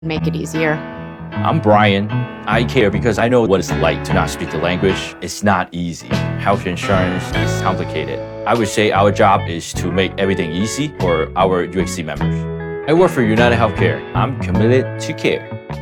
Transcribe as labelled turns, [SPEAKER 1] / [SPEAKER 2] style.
[SPEAKER 1] make it easier?
[SPEAKER 2] I'm Brian. I care because I know what it's like to not speak the language. It's not easy. Health insurance is complicated. I would say our job is to make everything easy for our UHC members. I work for United Healthcare. I'm committed to care.